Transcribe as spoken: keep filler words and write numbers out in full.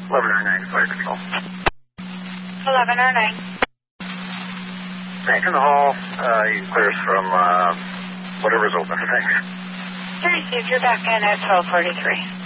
eleven oh nine, fire control. eleven oh nine. Back in the hall, uh, you can clear us from, uh, whatever's open. Thanks. Received, you're back in at twelve forty-three.